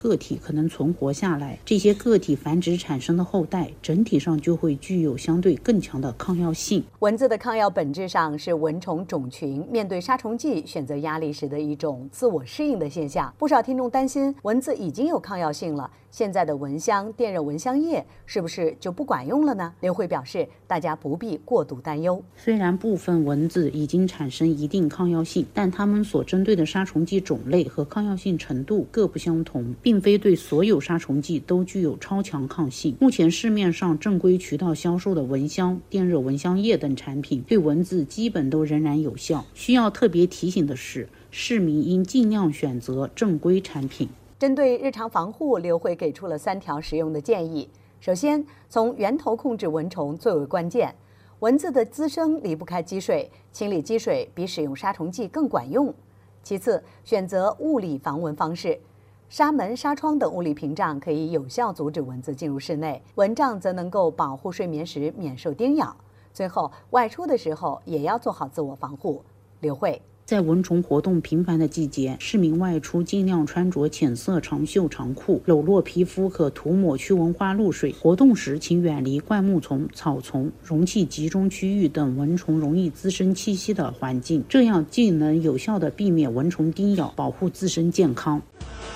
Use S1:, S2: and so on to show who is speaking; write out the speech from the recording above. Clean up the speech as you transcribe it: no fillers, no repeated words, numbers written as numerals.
S1: 个体可能存活下来，这些个体繁殖产生的后代整体上就会具有相对更强的抗药性。
S2: 蚊子的抗药本质上是蚊虫种群面对杀虫剂选择压力时的一种自我适应的现象。不少听众担心蚊子已经有抗药性了，现在的蚊香、电热蚊香液是不是就不管用了呢？刘慧表示，大家不必过度担忧。
S1: 虽然部分蚊子已经产生一定抗药性，但它们所针对的杀虫剂种类和抗药性程度各不相同，并非对所有杀虫剂都具有超强抗性。目前市面上正规渠道销售的蚊香、电热蚊香液等产品对蚊子基本都仍然有效。需要特别提醒的是，市民应尽量选择正规产品。
S2: 针对日常防护，刘慧给出了3条实用的建议。首先，从源头控制蚊虫最为关键。蚊子的滋生离不开积水，清理积水比使用杀虫剂更管用。其次，选择物理防蚊方式。纱门、纱窗等物理屏障可以有效阻止蚊子进入室内，蚊帐则能够保护睡眠时免受叮咬。最后，外出的时候也要做好自我防护。刘慧。
S1: 在蚊虫活动频繁的季节，市民外出尽量穿着浅色长袖长裤，裸露皮肤可涂抹驱蚊花露水。活动时请远离灌木丛、草丛、容器集中区域等蚊虫容易滋生栖息的环境，这样既能有效地避免蚊虫叮咬，保护自身健康。